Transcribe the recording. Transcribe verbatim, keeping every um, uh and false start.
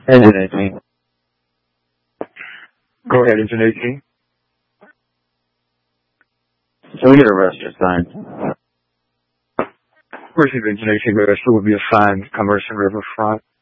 Engine eighteen. Go ahead, engine eighteen. Can we get a rest assigned? Receive engine eighteen, rest will be assigned Commerce and Riverfront.